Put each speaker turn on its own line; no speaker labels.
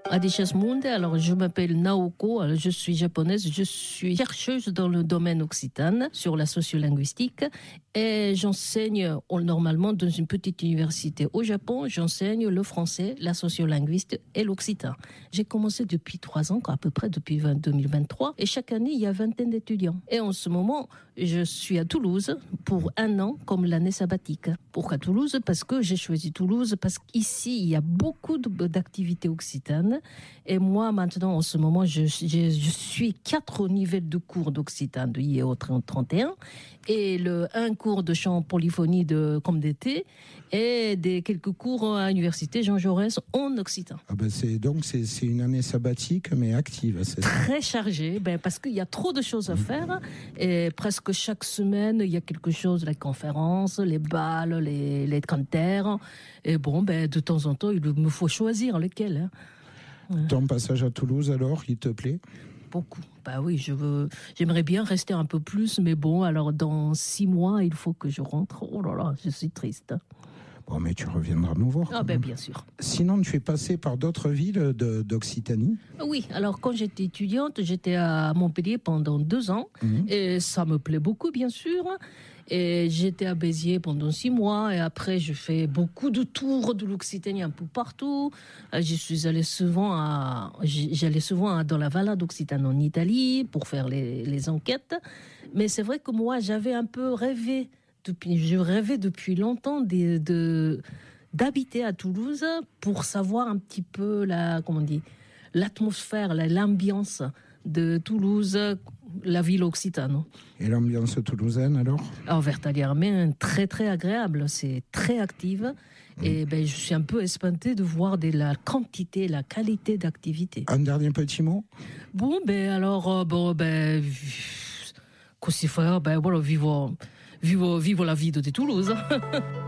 à Richesse Monde. Alors, je m'appelle Naoko, alors, je suis japonaise, je suis chercheuse dans le domaine occitan sur la sociolinguistique et j'enseigne normalement dans une petite université au Japon, j'enseigne le français, la sociolinguiste et l'occitan. J'ai commencé depuis 3 ans, à peu près depuis 2023, et chaque année, il y a 20 d'étudiants. Et en ce moment, je suis à Toulouse pour 1 an, comme l'année sabbatique. Pourquoi Toulouse? Parce que j'ai choisi Toulouse, parce qu'ici, il y a beaucoup d'activités occitanes. Et moi, maintenant, en ce moment, je suis 4 niveaux de cours d'occitan de IEO 31 et un cours de chant polyphonie comme d'été et quelques cours à l'université Jean Jaurès en occitan.
Ah ben c'est une année sabbatique mais active. C'est
très chargée, parce qu'il y a trop de choses à faire et presque chaque semaine il y a quelque chose, les conférences, les bals, les cantaires et de temps en temps il me faut choisir lequel.
Ton passage à Toulouse alors, il te plaît?
Beaucoup. Oui, j'aimerais bien rester un peu plus, mais alors dans 6 mois, il faut que je rentre. Oh là là, je suis triste.
Bon, mais tu reviendras nous voir.
Ah bien sûr.
Sinon, tu es passé par d'autres villes d'Occitanie?
Oui, alors quand j'étais étudiante, j'étais à Montpellier pendant 2 ans, et ça me plaît beaucoup, bien sûr. Et j'étais à Béziers pendant 6 mois, et après je fais beaucoup de tours de l'Occitanie un peu partout. J'allais souvent dans la Vallée d'Occitanie en Italie pour faire les enquêtes. Mais c'est vrai que moi, j'avais un peu rêvé. Je rêvais depuis longtemps d'habiter à Toulouse pour savoir un petit peu l'atmosphère, l'ambiance de Toulouse, la ville occitane.
Et l'ambiance toulousaine alors?
Vertalière-Main, très très agréable, c'est très active. Et je suis un peu espantée de voir la quantité, la qualité d'activité.
Un dernier petit mot?
Qu'est-ce qu'il faut faire? Vive la vie de Toulouse.